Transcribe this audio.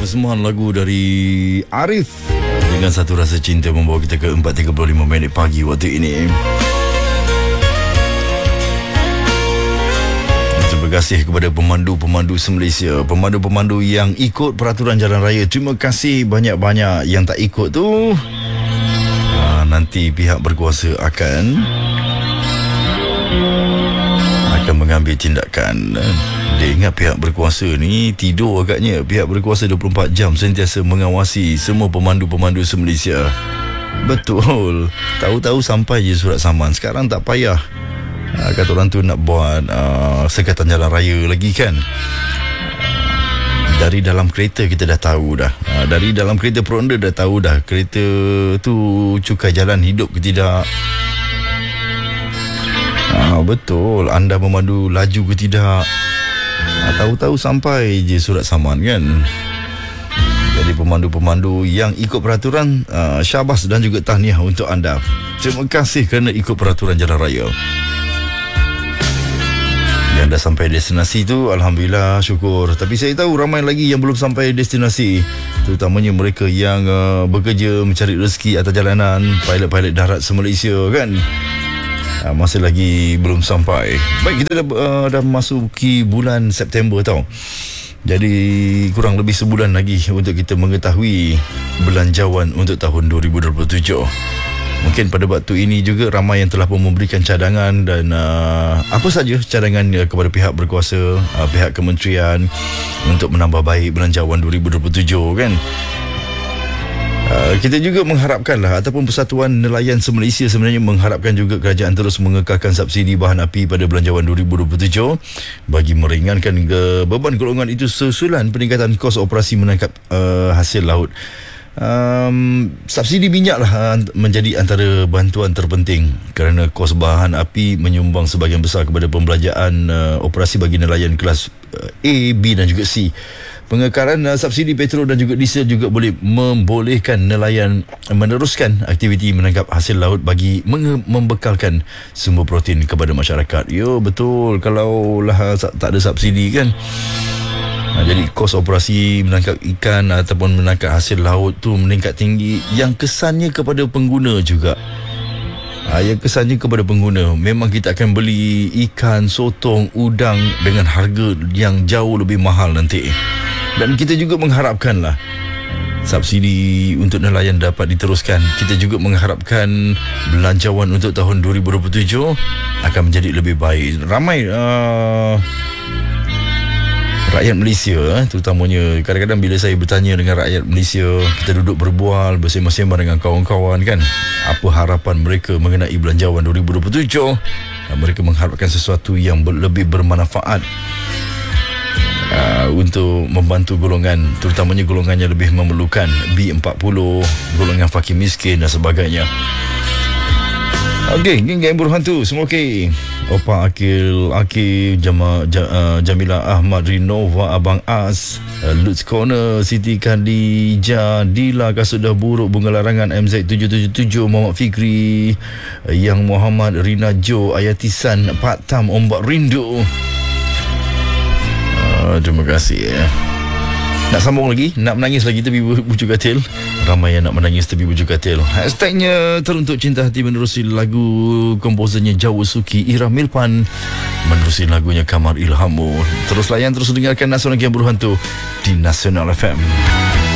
persembahan lagu dari Arif dengan Satu Rasa Cinta membawa kita ke 4.35 minit pagi waktu ini. Terima kasih kepada pemandu-pemandu se-Malaysia, pemandu-pemandu yang ikut peraturan jalan raya. Terima kasih banyak-banyak. Yang tak ikut tu nanti pihak berkuasa akan mengambil tindakan. Dia ingat pihak berkuasa ni tidur agaknya. Pihak berkuasa 24 jam sentiasa mengawasi semua pemandu-pemandu se-Malaysia. Betul. Tahu-tahu sampai je surat saman. Sekarang tak payah kata orang tu nak buat sekatan jalan raya lagi kan. Dari dalam kereta kita dah tahu dah. Dari dalam kereta peronda dah tahu dah kereta tu cukai jalan hidup ke tidak. Betul. Anda memandu laju ke tidak. Tahu-tahu sampai je surat saman kan. Jadi pemandu-pemandu yang ikut peraturan, syabas dan juga tahniah untuk anda. Terima kasih kerana ikut peraturan jalan raya. Yang dah sampai destinasi tu, alhamdulillah, syukur. Tapi saya tahu ramai lagi yang belum sampai destinasi, terutamanya mereka yang bekerja mencari rezeki atas jalanan, pilot-pilot darat se-Malaysia kan. Masih lagi belum sampai. Baik, kita dah masuki bulan September tau. Jadi kurang lebih sebulan lagi untuk kita mengetahui belanjawan untuk tahun 2027. Mungkin pada waktu ini juga ramai yang telah pun memberikan cadangan dan apa saja cadangan kepada pihak berkuasa, pihak kementerian untuk menambah baik belanjawan 2027 kan. Kita juga mengharapkanlah ataupun Persatuan Nelayan se-Malaysia sebenarnya mengharapkan juga kerajaan terus mengekalkan subsidi bahan api pada belanjawan 2027 bagi meringankan beban golongan itu susulan peningkatan kos operasi menangkap hasil laut. Subsidi minyak lah menjadi antara bantuan terpenting kerana kos bahan api menyumbang sebahagian besar kepada pembelanjaan operasi bagi nelayan kelas A, B dan juga C. Pengekalan subsidi petrol dan juga diesel juga boleh membolehkan nelayan meneruskan aktiviti menangkap hasil laut bagi membekalkan sumber protein kepada masyarakat. Yo, betul. Kalau lah tak ada subsidi kan, jadi kos operasi menangkap ikan ataupun menangkap hasil laut tu meningkat tinggi, yang kesannya kepada pengguna juga. Yang kesannya kepada pengguna, memang kita akan beli ikan, sotong, udang dengan harga yang jauh lebih mahal nanti. Dan kita juga mengharapkanlah subsidi untuk nelayan dapat diteruskan. Kita juga mengharapkan belanjawan untuk tahun 2027 akan menjadi lebih baik. Ramai rakyat Malaysia, terutamanya kadang-kadang bila saya bertanya dengan rakyat Malaysia, kita duduk berbual bersama-sama dengan kawan-kawan kan, apa harapan mereka mengenai belanjawan 2027. Mereka mengharapkan sesuatu yang lebih bermanfaat untuk membantu golongan, terutamanya golongan yang lebih memerlukan, B40, golongan fakir miskin dan sebagainya. Okey, geng berhantu semua okey. Opa Akil, Jamila Ahmad, Rinova, Abang As, Lutz Corner, Siti Khadijah, Dila Kasudah Buruk, Bunga Larangan, MZ777, Muhammad Fikri, Yang Muhammad, Rina Jo, Ayatisan, Pak Tam, Ombak Rindu. Terima kasih ya. Nak sambung lagi, nak menangis lagi tapi bujuk katil. Ramai yang nak menangis tapi bujuk katil. Hashtagnya Teruntuk Cinta Hati menerusi lagu komposernya Jawa Suki, Ira Milpan menerusi lagunya Kamar Ilhamu. Terus layan, terus dengarkan Nasional Yang Berhantu di Nasional FM.